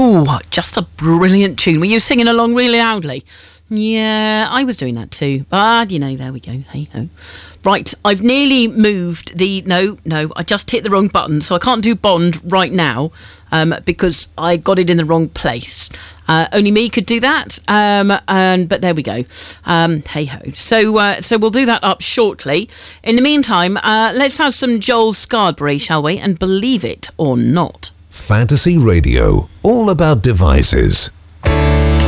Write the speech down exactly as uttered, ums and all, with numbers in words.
Oh, just a brilliant tune. Were you singing along really loudly? Yeah, I was doing that too. But, you know, there we go. Hey ho. Right, I've nearly moved the... No, no, I just hit the wrong button, so I can't do Bond right now um, because I got it in the wrong place. Uh, only me could do that, um, and but there we go. Um, hey ho. So, uh, so we'll do that up shortly. In the meantime, uh, let's have some Joel Scardbury, shall we? And Believe It or Not. Fantasy Radio, all about devices.